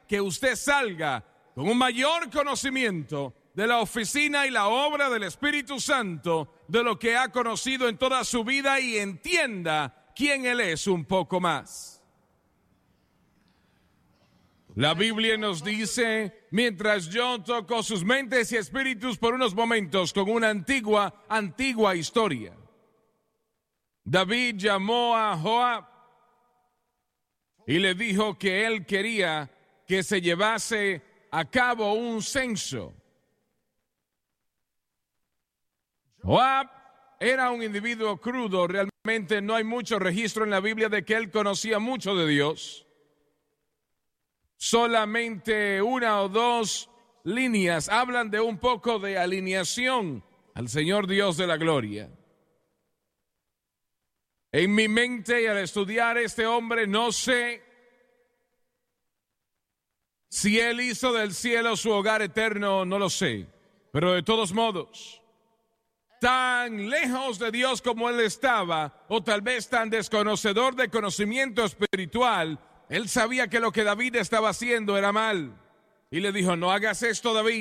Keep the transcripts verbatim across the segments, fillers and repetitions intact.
que usted salga con un mayor conocimiento de la oficina y la obra del Espíritu Santo, de lo que ha conocido en toda su vida, y entienda quién Él es un poco más. La Biblia nos dice, mientras yo toco sus mentes y espíritus por unos momentos con una antigua, antigua historia. David llamó a Joab y le dijo que él quería que se llevase a cabo un censo. Joab era un individuo crudo, realmente no hay mucho registro en la Biblia de que él conocía mucho de Dios. Solamente una o dos líneas hablan de un poco de alineación al Señor Dios de la gloria. En mi mente, y al estudiar este hombre, no sé si él hizo del cielo su hogar eterno, no lo sé. Pero de todos modos, tan lejos de Dios como él estaba, o tal vez tan desconocedor de conocimiento espiritual, él sabía que lo que David estaba haciendo era mal. Y le dijo, no hagas esto, David.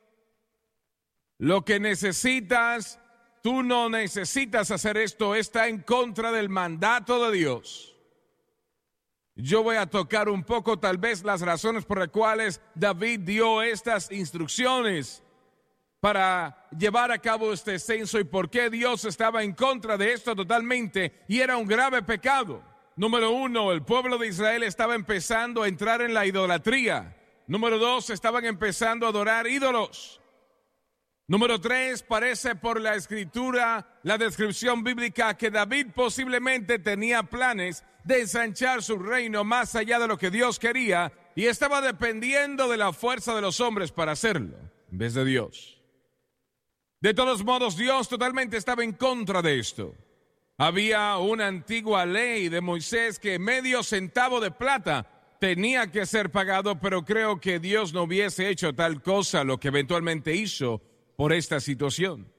Lo que necesitas, tú no necesitas hacer esto, está en contra del mandato de Dios. Yo voy a tocar un poco tal vez las razones por las cuales David dio estas instrucciones para llevar a cabo este censo y por qué Dios estaba en contra de esto totalmente y era un grave pecado. Número uno, el pueblo de Israel estaba empezando a entrar en la idolatría. Número dos, estaban empezando a adorar ídolos. Número tres, parece por la escritura, la descripción bíblica, que David posiblemente tenía planes de ensanchar su reino más allá de lo que Dios quería y estaba dependiendo de la fuerza de los hombres para hacerlo, en vez de Dios. De todos modos, Dios totalmente estaba en contra de esto. Había una antigua ley de Moisés que medio centavo de plata tenía que ser pagado, pero creo que Dios no hubiese hecho tal cosa, lo que eventualmente hizo por esta situación.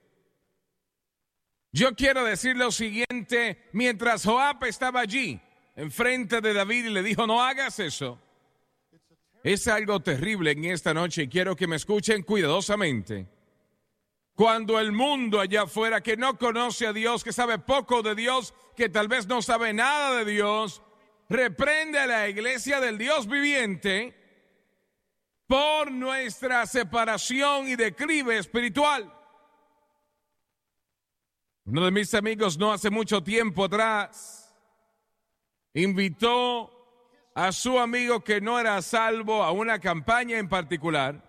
Yo quiero decir lo siguiente, mientras Joab estaba allí, enfrente de David, y le dijo, no hagas eso. Es algo terrible en esta noche y quiero que me escuchen cuidadosamente. Cuando el mundo allá afuera que no conoce a Dios, que sabe poco de Dios, que tal vez no sabe nada de Dios, reprende a la iglesia del Dios viviente por nuestra separación y declive espiritual. Uno de mis amigos no hace mucho tiempo atrás invitó a su amigo que no era salvo a una campaña en particular.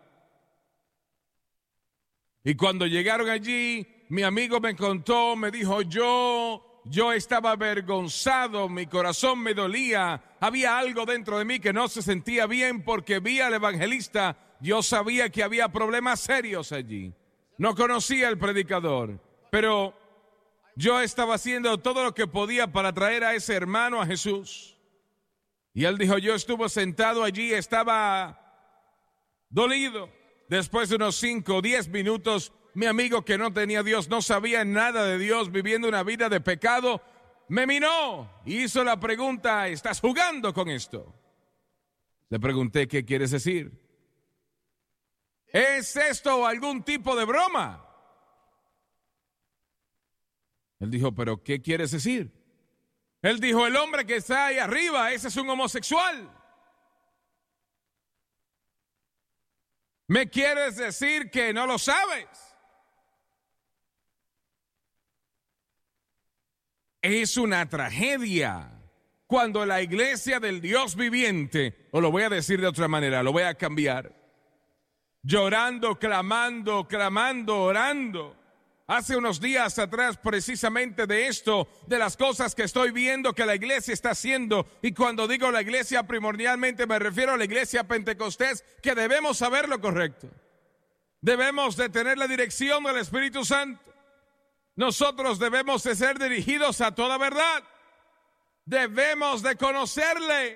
Y cuando llegaron allí, mi amigo me contó, me dijo, yo, yo estaba avergonzado, mi corazón me dolía, había algo dentro de mí que no se sentía bien porque vi al evangelista, yo sabía que había problemas serios allí. No conocía al predicador, pero yo estaba haciendo todo lo que podía para traer a ese hermano a Jesús. Y él dijo, yo estuve sentado allí, estaba dolido. Después de unos cinco o diez minutos, mi amigo que no tenía Dios, no sabía nada de Dios, viviendo una vida de pecado, me miró y hizo la pregunta, ¿estás jugando con esto? Le pregunté, ¿qué quieres decir? ¿Es esto algún tipo de broma? Él dijo, ¿pero qué quieres decir? Él dijo, el hombre que está ahí arriba, ese es un homosexual. ¿Me quieres decir que no lo sabes? Es una tragedia cuando la iglesia del Dios viviente, o lo voy a decir de otra manera, lo voy a cambiar, llorando, clamando, clamando, orando. Hace unos días atrás, precisamente de esto, de las cosas que estoy viendo que la iglesia está haciendo, y cuando digo la iglesia primordialmente me refiero a la iglesia pentecostés, que debemos saber lo correcto. Debemos de tener la dirección del Espíritu Santo. Nosotros debemos de ser dirigidos a toda verdad. Debemos de conocerle.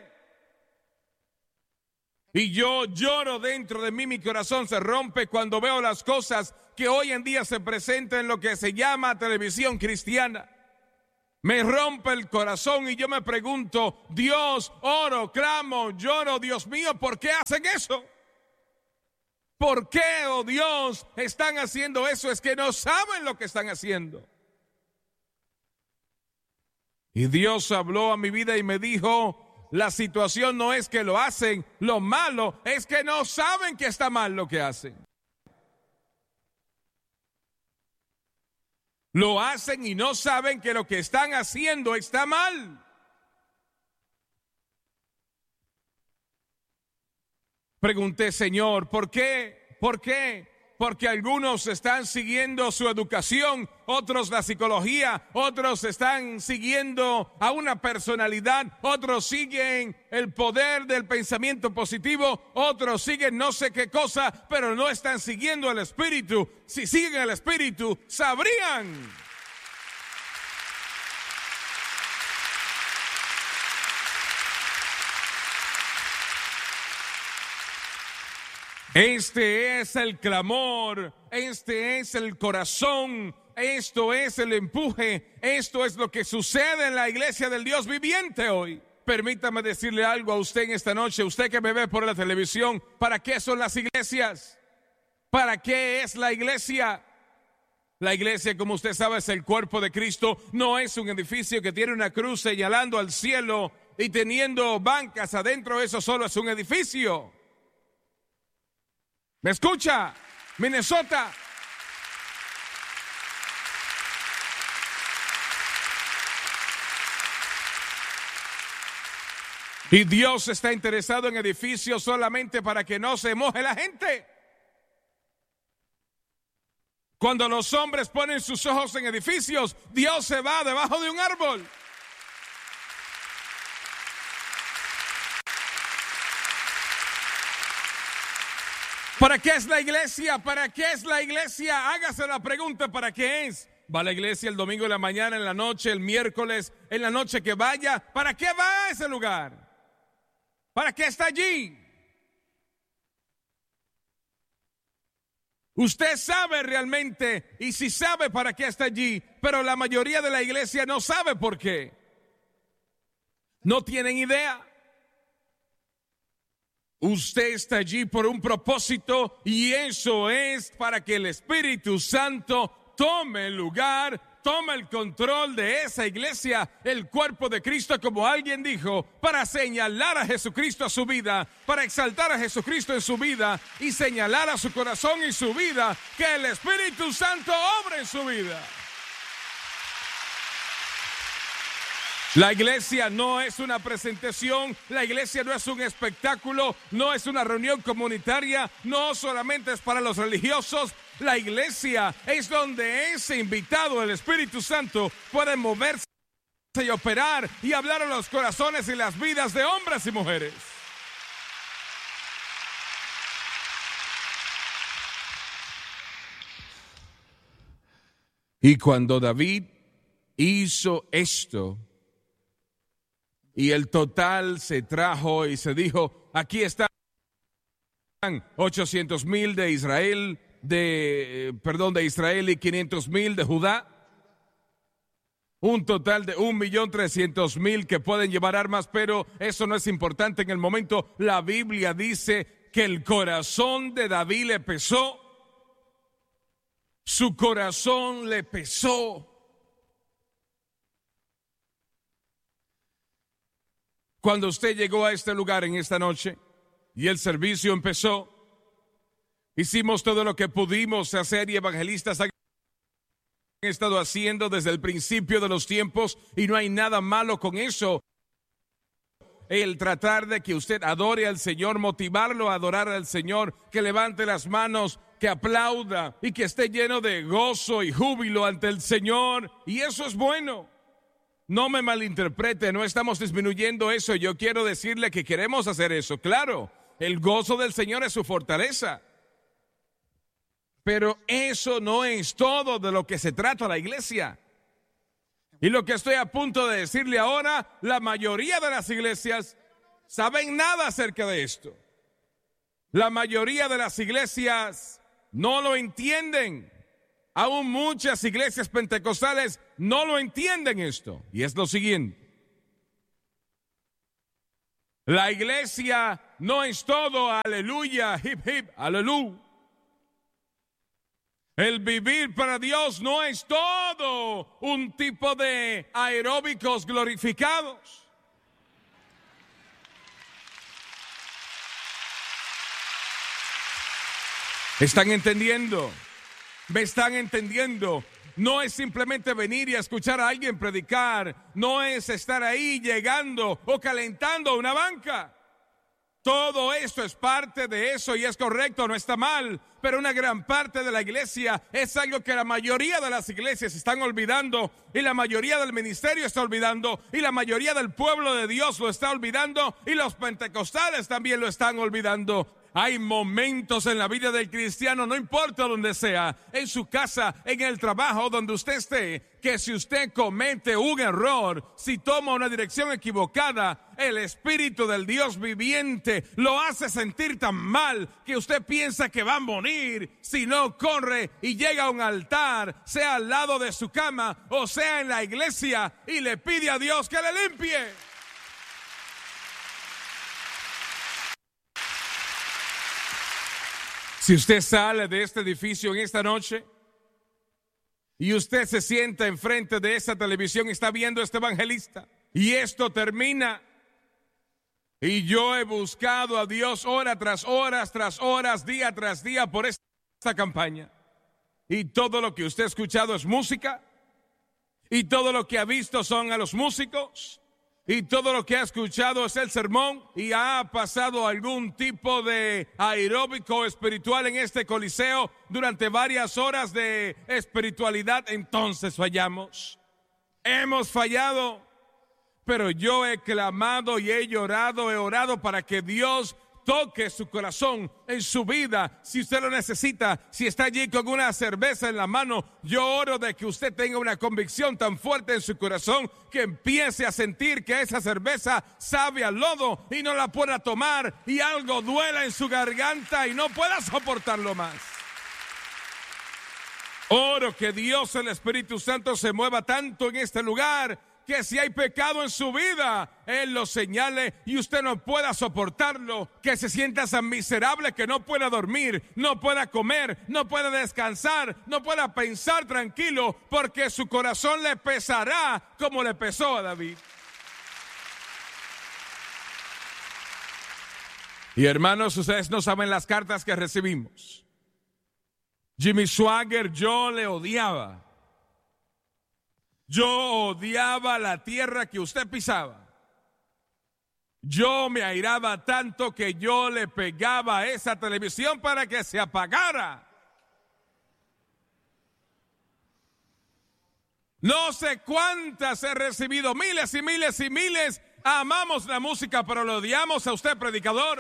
Y yo lloro dentro de mí, mi corazón se rompe cuando veo las cosas que hoy en día se presentan en lo que se llama televisión cristiana. me rompe el corazón y yo me pregunto, Dios, oro, clamo, lloro, Dios mío, ¿por qué hacen eso? ¿Por qué, oh Dios, están haciendo eso? Es que no saben lo que están haciendo. Y Dios habló a mi vida y me dijo, la situación no es que lo hacen, lo malo es que no saben que está mal lo que hacen. Lo hacen y no saben que lo que están haciendo está mal. Pregunté, Señor, ¿por qué? ¿Por qué? Porque algunos están siguiendo su educación, otros la psicología, otros están siguiendo a una personalidad, otros siguen el poder del pensamiento positivo, otros siguen no sé qué cosa, pero no están siguiendo el Espíritu. Si siguen el Espíritu, sabrían. Este es el clamor, este es el corazón, esto es el empuje, esto es lo que sucede en la iglesia del Dios viviente hoy. Permítame decirle algo a usted en esta noche, usted que me ve por la televisión, ¿para qué son las iglesias? ¿Para qué es la iglesia? La iglesia, como usted sabe, es el cuerpo de Cristo, no es un edificio que tiene una cruz señalando al cielo y teniendo bancas adentro, eso solo es un edificio. ¿Me escucha? Minnesota. Y Dios está interesado en edificios solamente para que no se moje la gente. Cuando los hombres ponen sus ojos en edificios, Dios se va debajo de un árbol. ¿Para qué es la iglesia? ¿Para qué es la iglesia? Hágase la pregunta, ¿para qué es? ¿Va a la iglesia el domingo en la mañana, en la noche, el miércoles, en la noche que vaya? ¿Para qué va a ese lugar? ¿Para qué está allí? Usted sabe realmente, y si sabe para qué está allí, pero la mayoría de la iglesia no sabe por qué. No tienen idea. Usted está allí por un propósito y eso es para que el Espíritu Santo tome el lugar, tome el control de esa iglesia, el cuerpo de Cristo, como alguien dijo, para señalar a Jesucristo a su vida, para exaltar a Jesucristo en su vida y señalar a su corazón y su vida, que el Espíritu Santo obre en su vida. La iglesia no es una presentación, la iglesia no es un espectáculo, no es una reunión comunitaria, no solamente es para los religiosos. La iglesia es donde ese invitado, el Espíritu Santo, puede moverse y operar y hablar a los corazones y las vidas de hombres y mujeres. Y cuando David hizo esto, y el total se trajo y se dijo, aquí están ochocientos mil de Israel, de, perdón, de Israel y quinientos mil de Judá. Un total de un millón trescientos mil que pueden llevar armas, pero eso no es importante en el momento. La Biblia dice que el corazón de David le pesó. Su corazón le pesó. Cuando usted llegó a este lugar en esta noche y el servicio empezó, hicimos todo lo que pudimos hacer y evangelistas han estado haciendo desde el principio de los tiempos y no hay nada malo con eso. El tratar de que usted adore al Señor, motivarlo a adorar al Señor, que levante las manos, que aplauda y que esté lleno de gozo y júbilo ante el Señor, y eso es bueno. No me malinterprete, no estamos disminuyendo eso. Yo quiero decirle que queremos hacer eso. Claro, el gozo del Señor es su fortaleza. Pero eso no es todo de lo que se trata la iglesia. Y lo que estoy a punto de decirle ahora, la mayoría de las iglesias saben nada acerca de esto. La mayoría de las iglesias no lo entienden. aún muchas iglesias pentecostales no lo entienden esto. Y es lo siguiente. La iglesia no es todo aleluya, hip hip, aleluya. El vivir para Dios no es todo un tipo de aeróbicos glorificados. ¿Están entendiendo? ¿Me están entendiendo? No es simplemente venir y escuchar a alguien predicar. No es estar ahí llegando o calentando una banca. Todo esto es parte de eso y es correcto, no está mal. Pero una gran parte de la iglesia es algo que la mayoría de las iglesias están olvidando. Y la mayoría del ministerio está olvidando. Y la mayoría del pueblo de Dios lo está olvidando. Y los pentecostales también lo están olvidando. Hay momentos en la vida del cristiano, no importa donde sea, en su casa, en el trabajo, donde usted esté, que si usted comete un error, si toma una dirección equivocada, el Espíritu del Dios viviente lo hace sentir tan mal que usted piensa que va a morir si no corre y llega a un altar, sea al lado de su cama o sea en la iglesia, y le pide a Dios que le limpie. Si usted sale de este edificio en esta noche y usted se sienta enfrente de esa televisión y está viendo a este evangelista y esto termina y yo he buscado a Dios hora tras horas tras horas, día tras día por esta campaña y todo lo que usted ha escuchado es música y todo lo que ha visto son a los músicos y todo lo que ha escuchado es el sermón y ha pasado algún tipo de aeróbico espiritual en este coliseo durante varias horas de espiritualidad, entonces fallamos. Hemos fallado, pero yo he clamado y he llorado, he orado para que Dios toque su corazón en su vida. Si usted lo necesita, si está allí con una cerveza en la mano, yo oro de que usted tenga una convicción tan fuerte en su corazón que empiece a sentir que esa cerveza sabe a lodo y no la pueda tomar y algo duela en su garganta y no pueda soportarlo más. Oro que Dios, el Espíritu Santo, se mueva tanto en este lugar que si hay pecado en su vida, Él lo señale y usted no pueda soportarlo, que se sienta tan miserable que no pueda dormir, no pueda comer, no pueda descansar, no pueda pensar tranquilo, porque su corazón le pesará como le pesó a David. Y hermanos, ustedes no saben las cartas que recibimos. Jimmy Swaggart, yo le odiaba. Yo odiaba la tierra que usted pisaba. Yo me airaba tanto que yo le pegaba a esa televisión para que se apagara. No sé cuántas he recibido, miles y miles y miles. Amamos la música, pero lo odiamos a usted, predicador.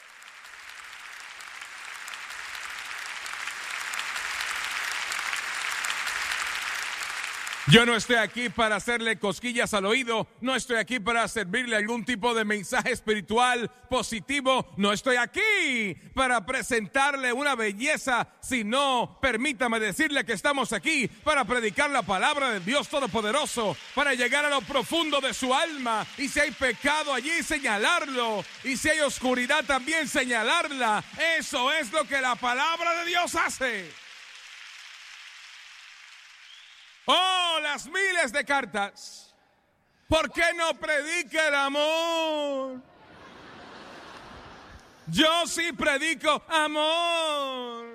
Yo no estoy aquí para hacerle cosquillas al oído, no estoy aquí para servirle algún tipo de mensaje espiritual positivo, no estoy aquí para presentarle una belleza, sino, permítame decirle que estamos aquí para predicar la palabra del Dios Todopoderoso, para llegar a lo profundo de su alma, y si hay pecado allí, señalarlo, y si hay oscuridad también señalarla. Eso es lo que la palabra de Dios hace. Oh, las miles de cartas. ¿Por qué no predica el amor? Yo sí predico amor.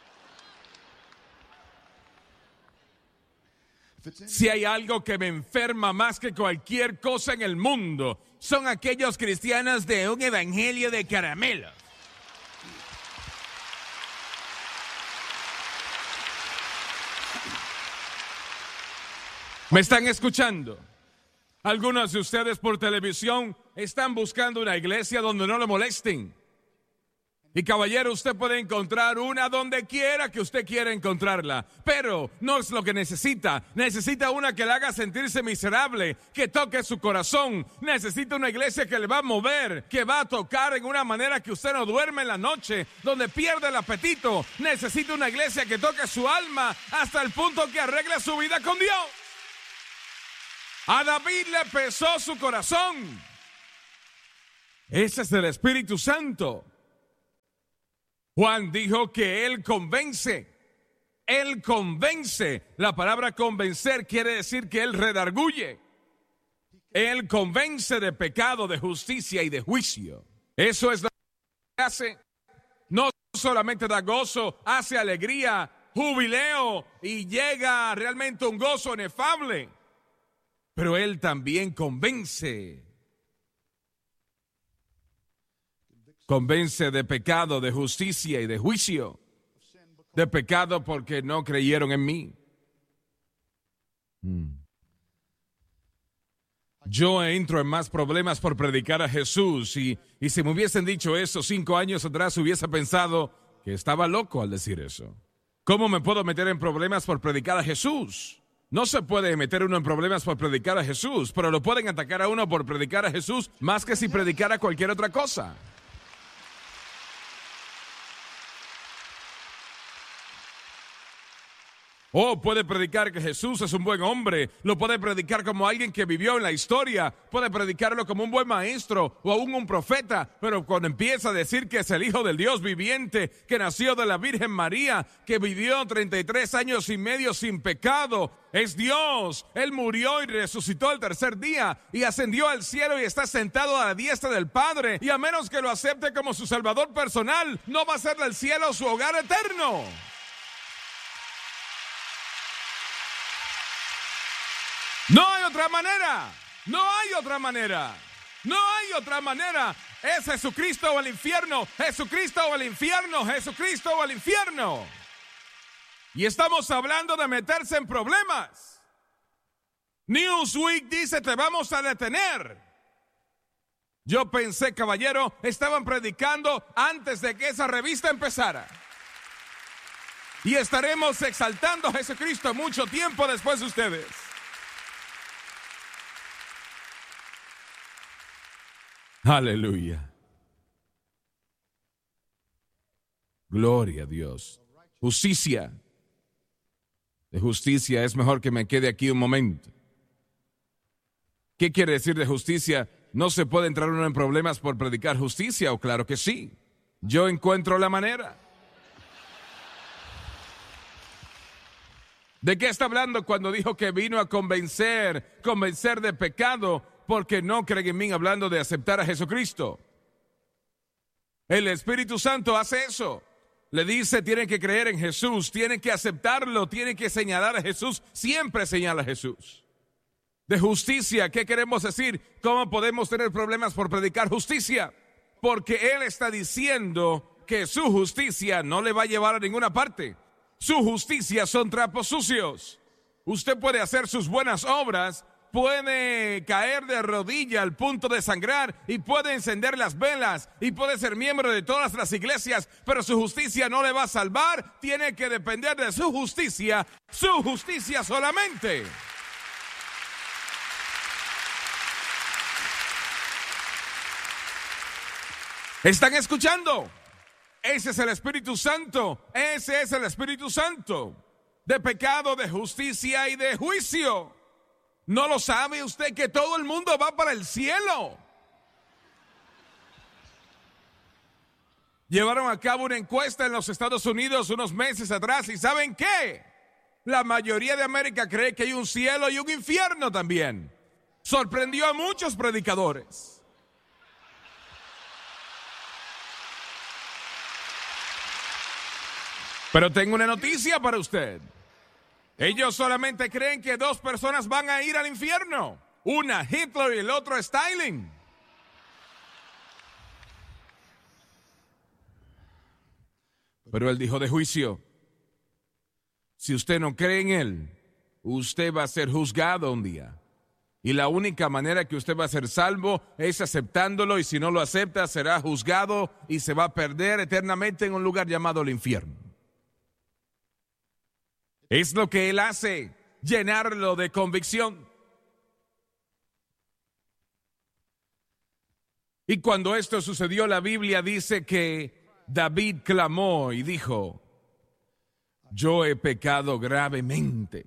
Si hay algo que me enferma más que cualquier cosa en el mundo, son aquellos cristianos de un evangelio de caramelo. ¿Me están escuchando? Algunos de ustedes por televisión están buscando una iglesia donde no lo molesten. Y caballero, usted puede encontrar una donde quiera que usted quiera encontrarla, pero no es lo que necesita. Necesita una que le haga sentirse miserable, que toque su corazón. Necesita una iglesia que le va a mover, que va a tocar en una manera que usted no duerme en la noche, donde pierde el apetito. Necesita una iglesia que toque su alma hasta el punto que arregle su vida con Dios. A David le pesó su corazón. Ese es el Espíritu Santo. Juan dijo que Él convence, Él convence. La palabra convencer quiere decir que Él redarguye. Él convence de pecado, de justicia y de juicio. Eso es lo que hace. No solamente da gozo, hace alegría, jubileo y llega realmente un gozo inefable. Pero Él también convence. Convence de pecado, de justicia y de juicio. De pecado porque no creyeron en mí. Hmm. Yo entro en más problemas por predicar a Jesús y, y si me hubiesen dicho eso cinco años atrás hubiese pensado que estaba loco al decir eso. ¿Cómo me puedo meter en problemas por predicar a Jesús? No se puede meter uno en problemas por predicar a Jesús, pero lo pueden atacar a uno por predicar a Jesús más que si predicara cualquier otra cosa. O puede predicar que Jesús es un buen hombre, lo puede predicar como alguien que vivió en la historia, puede predicarlo como un buen maestro o aún un profeta, pero cuando empieza a decir que es el Hijo del Dios viviente, que nació de la Virgen María, que vivió treinta y tres años y medio sin pecado, es Dios, Él murió y resucitó el tercer día y ascendió al cielo y está sentado a la diestra del Padre, y a menos que lo acepte como su Salvador personal, no va a ser del cielo su hogar eterno. No hay otra manera, no hay otra manera, no hay otra manera. Es Jesucristo o el infierno, Jesucristo o el infierno, Jesucristo o el infierno. Y estamos hablando de meterse en problemas. Newsweek dice te vamos a detener. Yo pensé, caballero, estaban predicando antes de que esa revista empezara. Y estaremos exaltando a Jesucristo mucho tiempo después de ustedes. Aleluya. Gloria a Dios. Justicia. De justicia es mejor que me quede aquí un momento. ¿Qué quiere decir de justicia? ¿No se puede entrar uno en problemas por predicar justicia? O claro que sí. Yo encuentro la manera. ¿De qué está hablando cuando dijo que vino a convencer, convencer de pecado? Porque no creen en mí, hablando de aceptar a Jesucristo. El Espíritu Santo hace eso. Le dice, tienen que creer en Jesús, tienen que aceptarlo, tienen que señalar a Jesús. Siempre señala a Jesús. De justicia, ¿qué queremos decir? ¿Cómo podemos tener problemas por predicar justicia? Porque Él está diciendo que su justicia no le va a llevar a ninguna parte. Su justicia son trapos sucios. Usted puede hacer sus buenas obras, puede caer de rodilla al punto de sangrar y puede encender las velas y puede ser miembro de todas las iglesias, pero su justicia no le va a salvar. Tiene que depender de su justicia, su justicia solamente. ¿Están escuchando? Ese es el Espíritu Santo, ese es el Espíritu Santo, de pecado, de justicia y de juicio. ¿No lo sabe usted que todo el mundo va para el cielo? Llevaron a cabo una encuesta en los Estados Unidos unos meses atrás y ¿saben qué? La mayoría de América cree que hay un cielo y un infierno también. Sorprendió a muchos predicadores. Pero tengo una noticia para usted. Ellos solamente creen que dos personas van a ir al infierno. Una Hitler y el otro Stalin. Pero él dijo de juicio. Si usted no cree en él, usted va a ser juzgado un día. Y la única manera que usted va a ser salvo es aceptándolo, y si no lo acepta será juzgado y se va a perder eternamente en un lugar llamado el infierno. Es lo que él hace, llenarlo de convicción. Y cuando esto sucedió, la Biblia dice que David clamó y dijo: yo he pecado gravemente.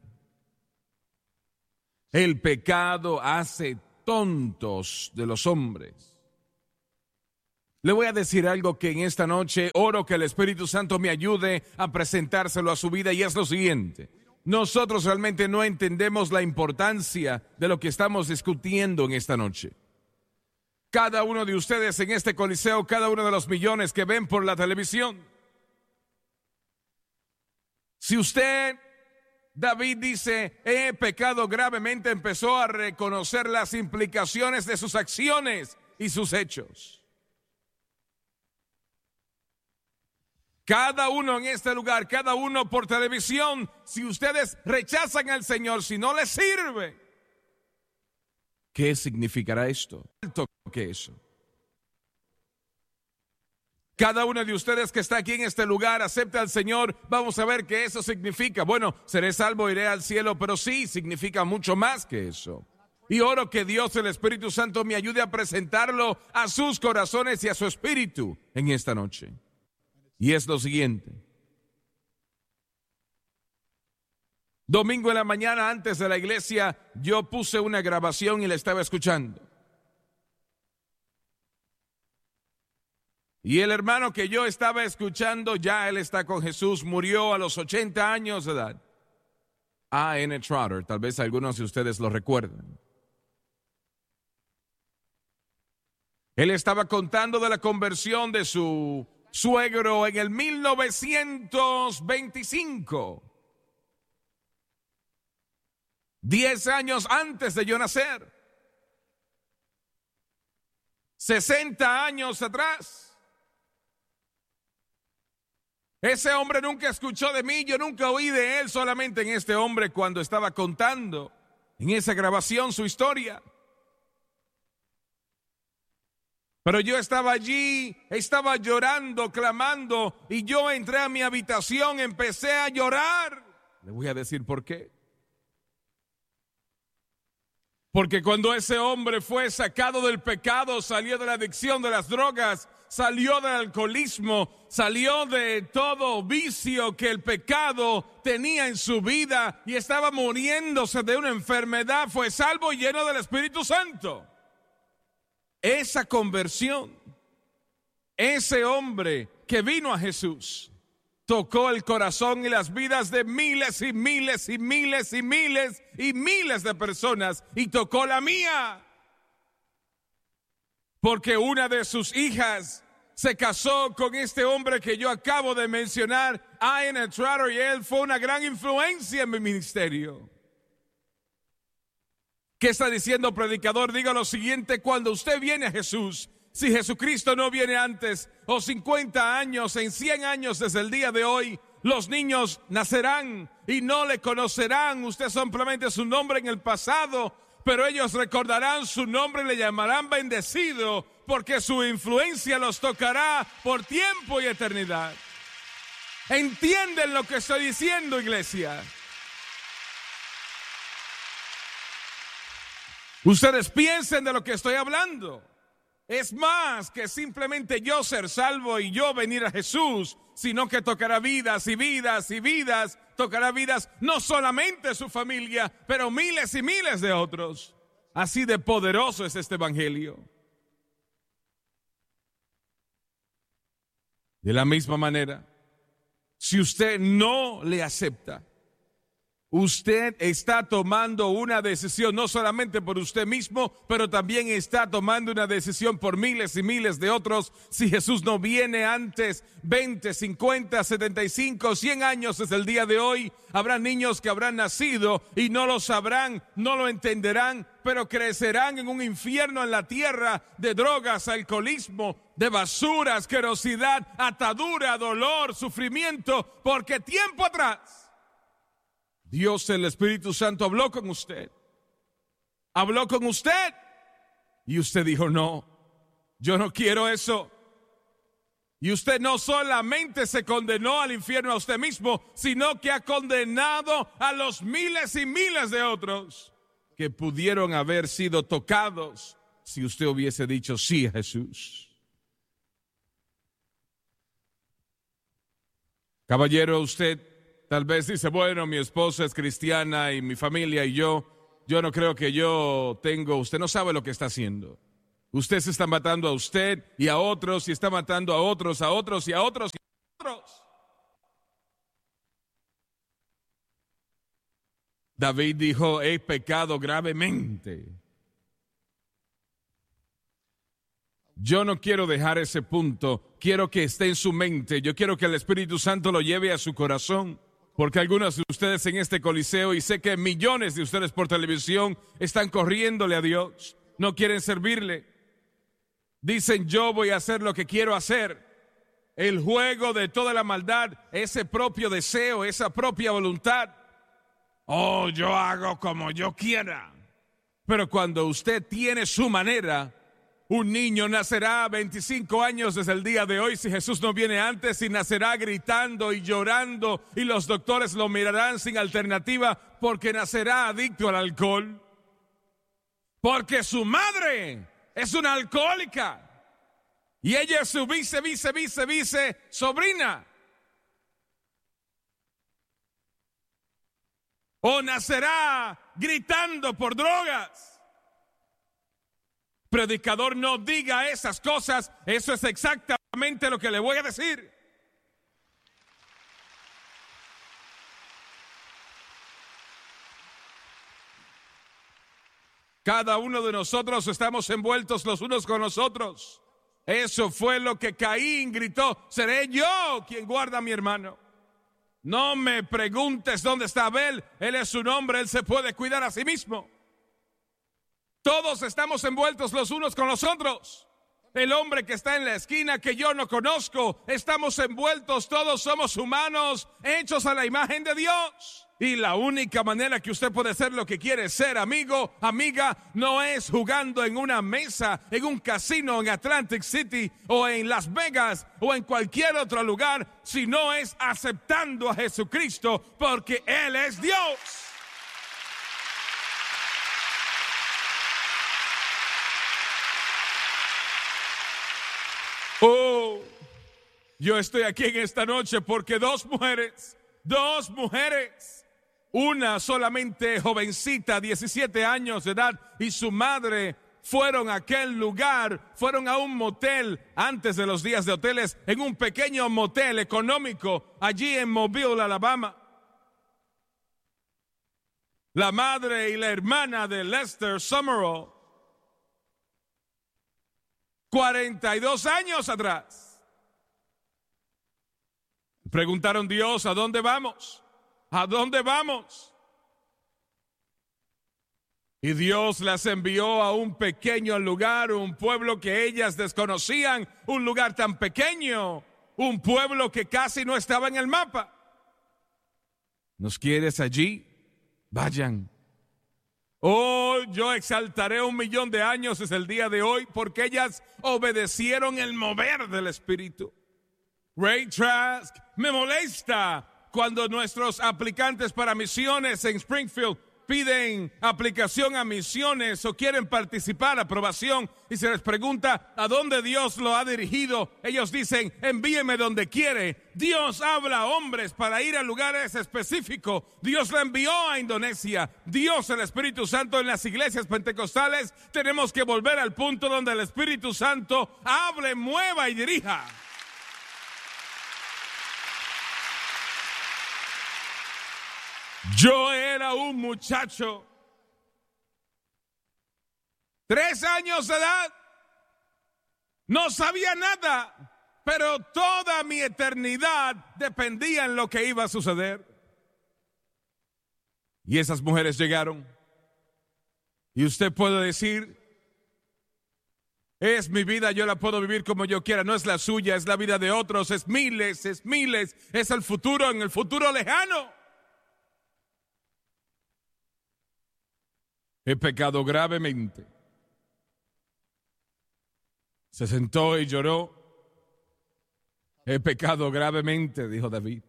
El pecado hace tontos de los hombres. Le voy a decir algo que en esta noche oro que el Espíritu Santo me ayude a presentárselo a su vida, y es lo siguiente. Nosotros realmente no entendemos la importancia de lo que estamos discutiendo en esta noche. Cada uno de ustedes en este coliseo, cada uno de los millones que ven por la televisión. Si usted, David dice, he pecado gravemente, empezó a reconocer las implicaciones de sus acciones y sus hechos. Cada uno en este lugar, cada uno por televisión, si ustedes rechazan al Señor, si no les sirve, ¿qué significará esto? ¿Qué es eso? Cada uno de ustedes que está aquí en este lugar acepta al Señor, vamos a ver qué eso significa. Bueno, seré salvo, iré al cielo, pero sí, significa mucho más que eso. Y oro que Dios, el Espíritu Santo, me ayude a presentarlo a sus corazones y a su espíritu en esta noche. Y es lo siguiente. Domingo en la mañana, antes de la iglesia, yo puse una grabación y la estaba escuchando. Y el hermano que yo estaba escuchando, ya él está con Jesús, murió a los ochenta años de edad. A N Trotter, tal vez algunos de ustedes lo recuerden. Él estaba contando de la conversión de su suegro en el mil novecientos veinticinco. Diez años antes de yo nacer. Sesenta años atrás. Ese hombre nunca escuchó de mí, yo nunca oí de él, solamente en este hombre cuando estaba contando en esa grabación su historia. Pero yo estaba allí, estaba llorando, clamando, y yo entré a mi habitación, empecé a llorar. Le voy a decir por qué. Porque cuando ese hombre fue sacado del pecado, salió de la adicción de las drogas, salió del alcoholismo, salió de todo vicio que el pecado tenía en su vida y estaba muriéndose de una enfermedad, fue salvo y lleno del Espíritu Santo. Esa conversión, ese hombre que vino a Jesús, tocó el corazón y las vidas de miles y miles y miles y miles y miles de personas, y tocó la mía. Porque una de sus hijas se casó con este hombre que yo acabo de mencionar, Ian Trotter, y él fue una gran influencia en mi ministerio. ¿Qué está diciendo, predicador? Diga lo siguiente: cuando usted viene a Jesús, si Jesucristo no viene antes, o cincuenta años, en cien años desde el día de hoy, los niños nacerán y no le conocerán. Usted simplemente su nombre en el pasado, pero ellos recordarán su nombre y le llamarán bendecido, porque su influencia los tocará por tiempo y eternidad. ¿Entienden lo que estoy diciendo, iglesia? Ustedes piensen de lo que estoy hablando. Es más que simplemente yo ser salvo y yo venir a Jesús, sino que tocará vidas y vidas y vidas, tocará vidas no solamente su familia, pero miles y miles de otros. Así de poderoso es este evangelio. De la misma manera, si usted no le acepta, usted está tomando una decisión no solamente por usted mismo, pero también está tomando una decisión por miles y miles de otros. Si Jesús no viene antes, veinte, cincuenta, setenta y cinco, cien años desde el día de hoy, habrá niños que habrán nacido y no lo sabrán, no lo entenderán, pero crecerán en un infierno en la tierra de drogas, alcoholismo, de basura, asquerosidad, atadura, dolor, sufrimiento, porque tiempo atrás Dios, el Espíritu Santo, habló con usted, habló con usted y usted dijo, no, yo no quiero eso. Y usted no solamente se condenó al infierno a usted mismo, sino que ha condenado a los miles y miles de otros que pudieron haber sido tocados si usted hubiese dicho sí a Jesús. Caballero, usted tal vez dice, bueno, mi esposa es cristiana y mi familia y yo, yo no creo que yo tengo, usted no sabe lo que está haciendo. Usted se está matando a usted y a otros, y está matando a otros, a otros y a otros y a otros. David dijo, he pecado gravemente. Yo no quiero dejar ese punto, quiero que esté en su mente, yo quiero que el Espíritu Santo lo lleve a su corazón, porque algunos de ustedes en este coliseo, y sé que millones de ustedes por televisión, están corriéndole a Dios, no quieren servirle. Dicen, yo voy a hacer lo que quiero hacer. El juego de toda la maldad, ese propio deseo, esa propia voluntad. Oh, yo hago como yo quiera. Pero cuando usted tiene su manera, un niño nacerá a veinticinco años desde el día de hoy, si Jesús no viene antes, y nacerá gritando y llorando, y los doctores lo mirarán sin alternativa, porque nacerá adicto al alcohol. Porque su madre es una alcohólica. Y ella es su vice, vice, vice, vice sobrina. O nacerá gritando por drogas. Predicador, no diga esas cosas. Eso es exactamente lo que le voy a decir. Cada uno de nosotros estamos envueltos los unos con los otros. Eso fue lo que Caín gritó, seré yo quien guarda a mi hermano. No me preguntes dónde está Abel, él es un hombre, él se puede cuidar a sí mismo. Todos estamos envueltos los unos con los otros. El hombre que está en la esquina que yo no conozco, estamos envueltos, todos somos humanos, hechos a la imagen de Dios. Y la única manera que usted puede ser lo que quiere ser, amigo, amiga, no es jugando en una mesa, en un casino en Atlantic City o en Las Vegas o en cualquier otro lugar, sino es aceptando a Jesucristo porque Él es Dios. Oh, yo estoy aquí en esta noche porque dos mujeres, dos mujeres, una solamente jovencita, diecisiete años de edad, y su madre fueron a aquel lugar, fueron a un motel antes de los días de hoteles, en un pequeño motel económico allí en Mobile, Alabama. La madre y la hermana de Lester Summerall, cuarenta y dos años atrás. Preguntaron, Dios, ¿a dónde vamos? ¿A dónde vamos? Y Dios las envió a un pequeño lugar, un pueblo que ellas desconocían, un lugar tan pequeño, un pueblo que casi no estaba en el mapa. ¿Nos quieres allí? Vayan. Oh, yo exaltaré un millón de años desde el día de hoy porque ellas obedecieron el mover del Espíritu. Ray Trask, me molesta cuando nuestros aplicantes para misiones en Springfield piden aplicación a misiones o quieren participar, aprobación, y se les pregunta a dónde Dios lo ha dirigido. Ellos dicen, envíeme donde quiere. Dios habla a hombres para ir a lugares específicos. Dios la envió a Indonesia. Dios, el Espíritu Santo, en las iglesias pentecostales tenemos que volver al punto donde el Espíritu Santo hable, mueva y dirija. Yo era un muchacho, tres años de edad, no sabía nada, pero toda mi eternidad dependía en lo que iba a suceder. Y esas mujeres llegaron, y usted puede decir, es mi vida, yo la puedo vivir como yo quiera, no es la suya, es la vida de otros, es miles, es miles, es el futuro, en el futuro lejano. he pecado gravemente. Se sentó y lloró. He pecado gravemente, dijo David.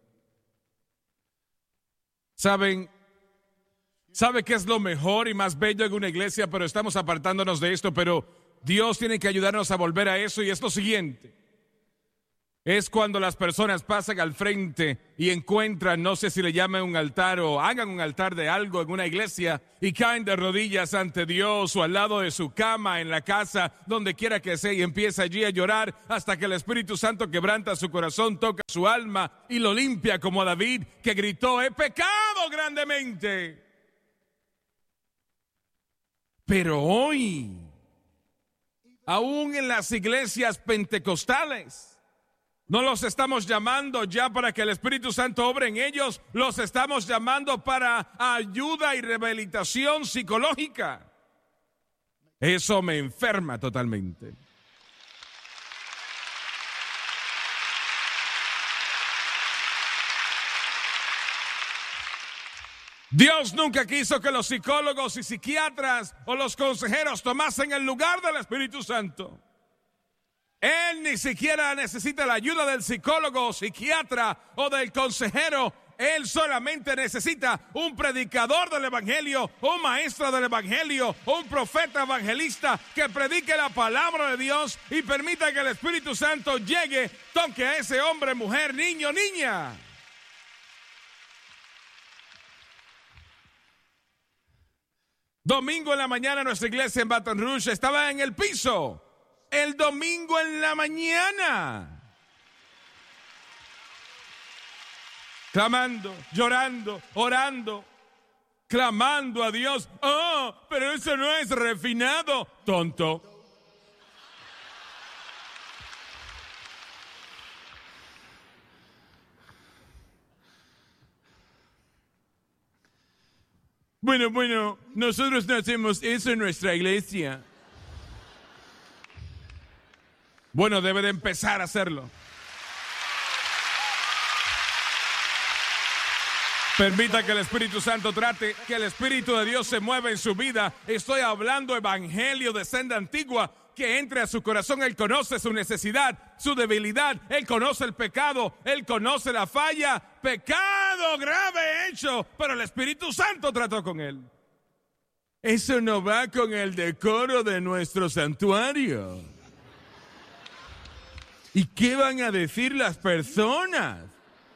¿Saben? ¿Sabe qué es lo mejor y más bello en una iglesia? Pero estamos apartándonos de esto, pero Dios tiene que ayudarnos a volver a eso, y es lo siguiente. Es cuando las personas pasan al frente y encuentran, no sé si le llaman un altar o hagan un altar de algo en una iglesia, y caen de rodillas ante Dios o al lado de su cama, en la casa, donde quiera que sea, y empieza allí a llorar hasta que el Espíritu Santo quebranta su corazón, toca su alma y lo limpia, como a David, que gritó: he pecado grandemente. Pero hoy, aún en las iglesias pentecostales, no los estamos llamando ya para que el Espíritu Santo obre en ellos, los estamos llamando para ayuda y rehabilitación psicológica. Eso me enferma totalmente. Dios nunca quiso que los psicólogos y psiquiatras o los consejeros tomasen el lugar del Espíritu Santo. Él ni siquiera necesita la ayuda del psicólogo o psiquiatra o del consejero. Él solamente necesita un predicador del evangelio, un maestro del evangelio, un profeta evangelista que predique la palabra de Dios y permita que el Espíritu Santo llegue, toque a ese hombre, mujer, niño, niña. Domingo en la mañana nuestra iglesia en Baton Rouge estaba en el piso. El domingo en la mañana. Clamando, llorando, orando, clamando a Dios. Oh, pero eso no es refinado, tonto. Bueno, bueno, nosotros no hacemos eso en nuestra iglesia. Bueno, debe de empezar a hacerlo. Permita que el Espíritu Santo trate, que el Espíritu de Dios se mueva en su vida. Estoy hablando evangelio de senda antigua, que entre a su corazón. Él conoce su necesidad, su debilidad. Él conoce el pecado, Él conoce la falla. Pecado grave hecho, pero el Espíritu Santo trató con él. Eso no va con el decoro de nuestro santuario. ¿Y qué van a decir las personas?